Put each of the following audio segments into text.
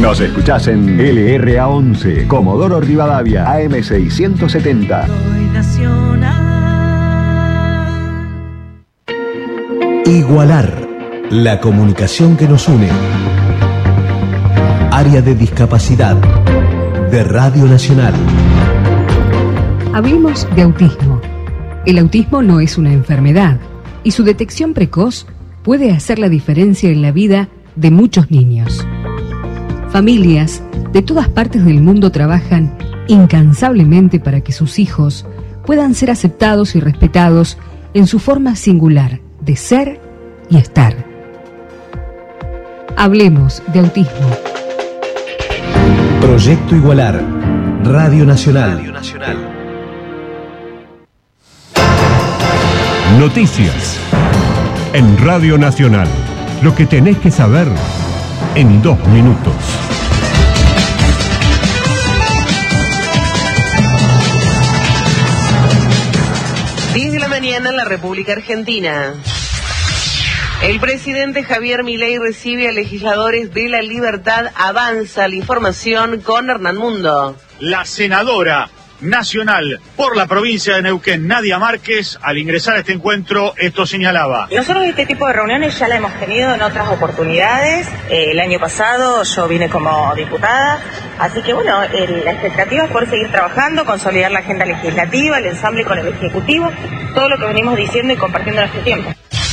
Nos escuchás en LRA11, Comodoro Rivadavia, AM670. Igualar, la comunicación que nos une. Área de discapacidad de Radio Nacional. Hablemos de autismo. El autismo no es una enfermedad y su detección precoz puede hacer la diferencia en la vida de muchos niños. Familias de todas partes del mundo trabajan incansablemente para que sus hijos puedan ser aceptados y respetados en su forma singular de ser y estar. Hablemos de autismo. Proyecto Igualar, Radio Nacional. Noticias en Radio Nacional. Lo que tenés que saber en 2 minutos. Mañana en la República Argentina. El presidente Javier Milei recibe a legisladores de La Libertad Avanza. La información con Hernán Mundo. La senadora nacional por la provincia de Neuquén, Nadia Márquez, al ingresar a este encuentro, esto señalaba. Nosotros este tipo de reuniones ya la hemos tenido en otras oportunidades. El año pasado yo vine como diputada, así que bueno, la expectativa es poder seguir trabajando, consolidar la agenda legislativa, el ensamble con el Ejecutivo, todo lo que venimos diciendo y compartiendo en este tiempo.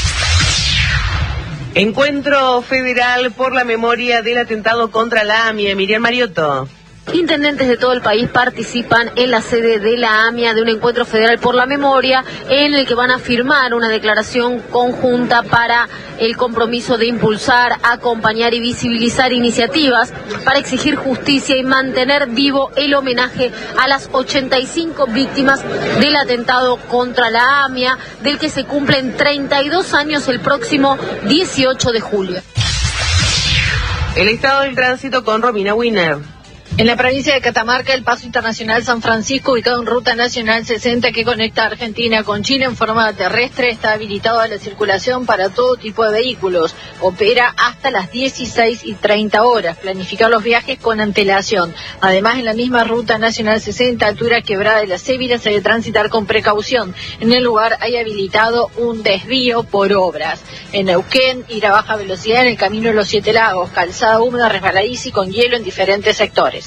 Encuentro federal por la memoria del atentado contra la AMIA. Miriam Mariotto. Intendentes de todo el país participan en la sede de la AMIA de un encuentro federal por la memoria en el que van a firmar una declaración conjunta para el compromiso de impulsar, acompañar y visibilizar iniciativas para exigir justicia y mantener vivo el homenaje a las 85 víctimas del atentado contra la AMIA, del que se cumplen 32 años el próximo 18 de julio. El estado del tránsito con Romina Wiener. En la provincia de Catamarca, el paso internacional San Francisco, ubicado en Ruta Nacional 60 que conecta a Argentina con Chile en forma terrestre, está habilitado a la circulación para todo tipo de vehículos. Opera hasta las 16:30 horas. Planificar los viajes con antelación. Además, en la misma Ruta Nacional 60, altura Quebrada de la Cébila, se debe transitar con precaución. En el lugar hay habilitado un desvío por obras. En Neuquén, ir a baja velocidad en el camino de los 7 Lagos, calzada húmeda, resbaladiza y con hielo en diferentes sectores.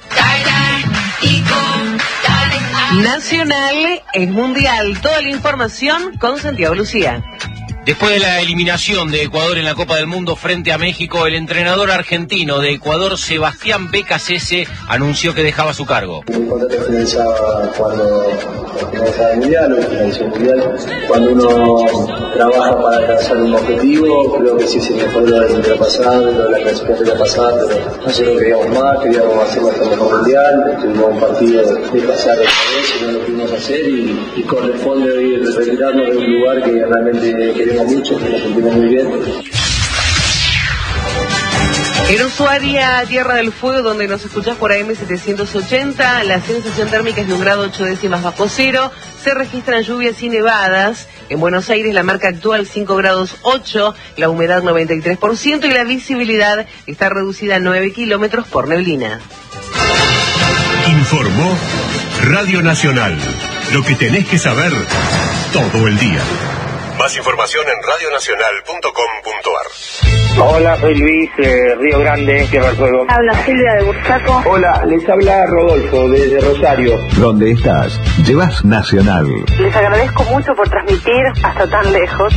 Nacional es mundial. Toda la información con Santiago Lucía. Después de la eliminación de Ecuador en la Copa del Mundo frente a México, el entrenador argentino de Ecuador, Sebastián Becasese, anunció que dejaba su cargo. El contrato finalizaba cuando finalizaba el Mundial, o finalizó el Mundial. Cuando uno trabaja para alcanzar un objetivo, creo que sí se mejoró lo del Mundial pasado, lo de la clasificación pasada, pero nosotros queríamos más, queríamos hacer nuestro mejor Mundial. Tuvimos un partido de pasar otra vez y no lo pudimos hacer y corresponde hoy retirarnos de un lugar que realmente queremos mucho, que nos sentimos muy bien. En Ushuaia, Tierra del Fuego, donde nos escuchás por AM780, la sensación térmica es de 1 grado 8 décimas bajo cero. Se registran lluvias y nevadas. En Buenos Aires la marca actual 5 grados 8, la humedad 93% y la visibilidad está reducida a 9 kilómetros por neblina. Informó Radio Nacional. Lo que tenés que saber todo el día. Más información en radionacional.com.ar. Hola, soy Luis, Río Grande, Tierra del Fuego. Habla Silvia de Bursaco. Hola, les habla Rodolfo desde Rosario. ¿Dónde estás? Llevas Nacional. Les agradezco mucho por transmitir hasta tan lejos.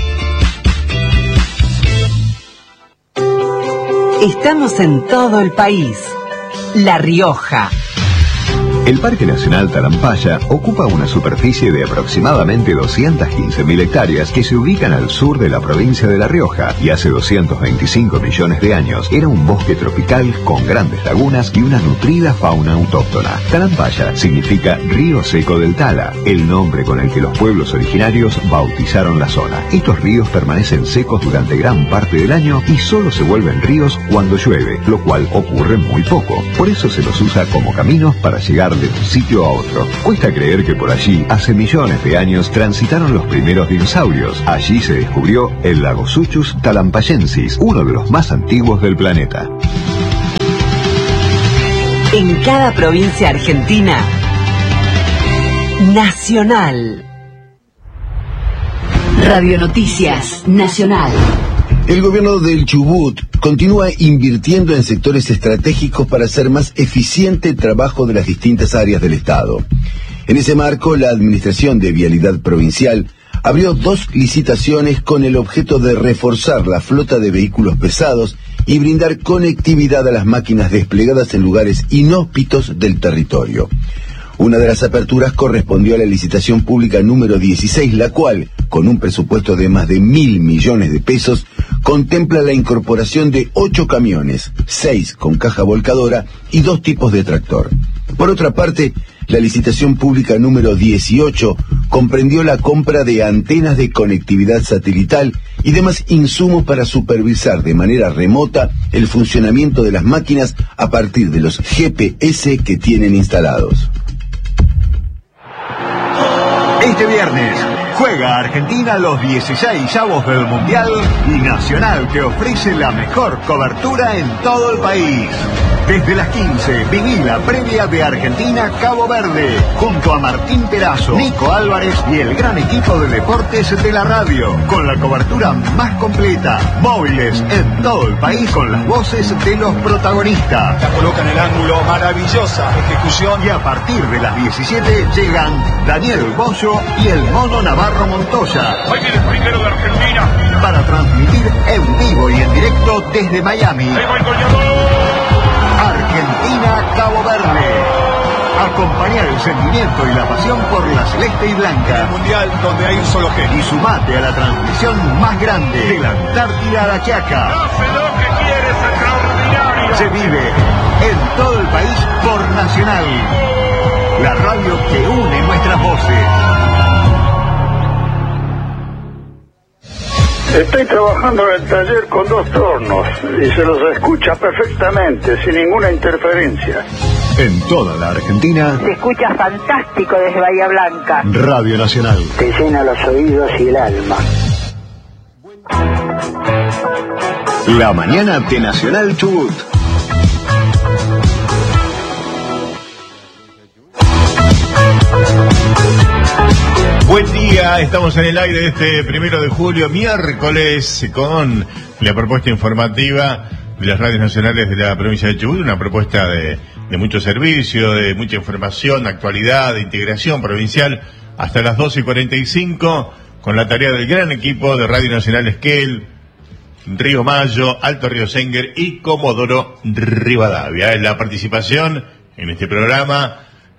Estamos en todo el país. La Rioja. El Parque Nacional Talampaya ocupa una superficie de aproximadamente 215.000 hectáreas que se ubican al sur de la provincia de La Rioja y hace 225 millones de años era un bosque tropical con grandes lagunas y una nutrida fauna autóctona. Talampaya significa río seco del Tala, el nombre con el que los pueblos originarios bautizaron la zona. Estos ríos permanecen secos durante gran parte del año y solo se vuelven ríos cuando llueve, lo cual ocurre muy poco. Por eso se los usa como caminos para llegar de un sitio a otro. Cuesta creer que por allí, hace millones de años, transitaron los primeros dinosaurios. Allí se descubrió el Lagosuchus talampayensis, uno de los más antiguos del planeta. En cada provincia argentina, Nacional. Radio Noticias Nacional. El gobierno del Chubut continúa invirtiendo en sectores estratégicos para hacer más eficiente el trabajo de las distintas áreas del Estado. En ese marco, la Administración de Vialidad Provincial abrió 2 licitaciones con el objeto de reforzar la flota de vehículos pesados y brindar conectividad a las máquinas desplegadas en lugares inhóspitos del territorio. Una de las aperturas correspondió a la licitación pública número 16, la cual, con un presupuesto de más de 1.000 millones de pesos, contempla la incorporación de 8 camiones, 6 con caja volcadora y 2 tipos de tractor. Por otra parte, la licitación pública número 18 comprendió la compra de antenas de conectividad satelital y demás insumos para supervisar de manera remota el funcionamiento de las máquinas a partir de los GPS que tienen instalados. Este viernes juega Argentina los 16avos del Mundial y Nacional te ofrece la mejor cobertura en todo el país. Desde las 15, viví la previa de Argentina-Cabo Verde, junto a Martín Perazo, Nico Álvarez y el gran equipo de deportes de la radio, con la cobertura más completa, móviles en todo el país con las voces de los protagonistas. La coloca en el ángulo, maravillosa ejecución. Y a partir de las 17 llegan Daniel Bollo y el Mono Navarro Montoya. Ahí viene el primero de Argentina. Para transmitir en vivo y en directo desde Miami. Ahí va el goleador. Argentina-Cabo Verde. Acompañar el sentimiento y la pasión por la celeste y blanca. El mundial donde hay un solo genio. Y sumate a la transmisión más grande de la Antártida a la Quiaca. Hace lo que quieres, extraordinario. Se vive en todo el país por Nacional. La radio que une nuestras voces. Estoy trabajando en el taller con 2 tornos y se los escucha perfectamente, sin ninguna interferencia. En toda la Argentina, Se escucha fantástico desde Bahía Blanca. Radio Nacional. Te llena los oídos y el alma. La mañana de Nacional Chubut. Buen día, estamos en el aire este 1 de julio, miércoles, con la propuesta informativa de las radios nacionales de la provincia de Chubut, una propuesta de mucho servicio, de mucha información, actualidad, de integración provincial, hasta las 12:45, con la tarea del gran equipo de Radio Nacional Esquel, Río Mayo, Alto Río Senguer y Comodoro Rivadavia. La participación en este programa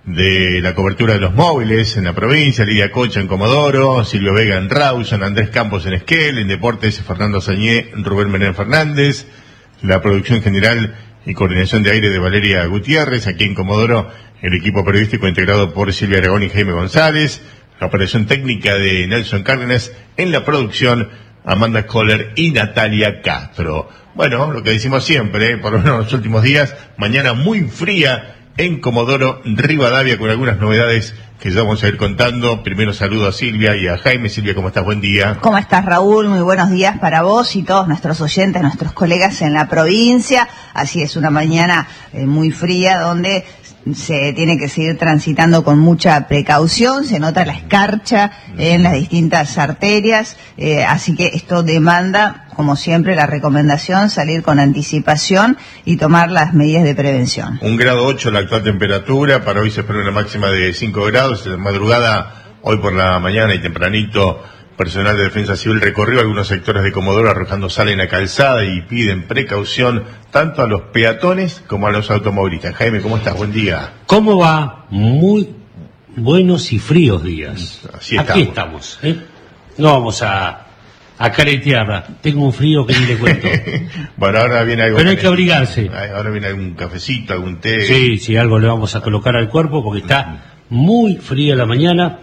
de la cobertura de los móviles en la provincia, Lidia Cocha en Comodoro, Silvio Vega en Rawson, Andrés Campos en Esquel, en Deportes Fernando Sañé, Rubén Menem Fernández, la producción general y coordinación de aire de Valeria Gutiérrez, aquí en Comodoro el equipo periodístico integrado por Silvia Aragón y Jaime González, la operación técnica de Nelson Cárdenas, en la producción Amanda Kohler y Natalia Castro. Bueno, lo que decimos siempre, por lo menos en los últimos días, mañana muy fría en Comodoro Rivadavia, con algunas novedades que ya vamos a ir contando. Primero saludo a Silvia y a Jaime. Silvia, ¿cómo estás? Buen día. ¿Cómo estás, Raúl? Muy buenos días para vos y todos nuestros oyentes, nuestros colegas en la provincia. Así es, una mañana muy fría donde se tiene que seguir transitando con mucha precaución, se nota la escarcha en las distintas arterias, así que esto demanda, como siempre, la recomendación, salir con anticipación y tomar las medidas de prevención. 1,8 grados la actual temperatura, para hoy se espera una máxima de 5 grados, de madrugada, hoy por la mañana y tempranito, personal de Defensa Civil recorrió algunos sectores de Comodoro arrojando sal en la calzada y piden precaución tanto a los peatones como a los automovilistas. Jaime, ¿cómo estás? Buen día. ¿Cómo va? Muy buenos y fríos días. Así Aquí estamos, ¿eh? No vamos a caretearla. Tengo un frío que ni le cuento. Bueno, ahora viene algo. Pero hay que abrigarse. Ahora viene algún cafecito, algún té. Sí, algo le vamos a colocar al cuerpo porque está muy fría la mañana.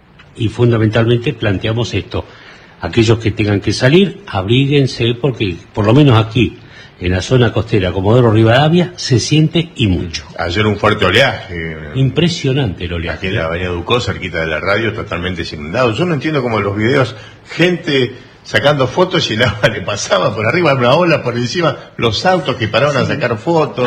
Y fundamentalmente planteamos esto: aquellos que tengan que salir, abríguense, porque por lo menos aquí, en la zona costera, Comodoro Rivadavia, se siente y mucho. Ayer un fuerte oleaje. Impresionante el oleaje. Aquí en la avenida Ducó, cerquita de la radio, totalmente inundado. Yo no entiendo cómo en los videos, gente sacando fotos y el agua le pasaba por arriba, una ola por encima, los autos que pararon a sacar fotos.